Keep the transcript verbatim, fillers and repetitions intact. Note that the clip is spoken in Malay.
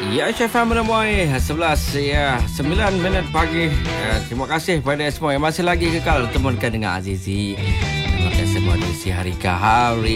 Ya, Syafan menemui sebelas ya, sembilan minit pagi. Ya, terima kasih kepada semua yang masih lagi kekal temukan dengan Azizi. Terima kasih semua di si hari ke hari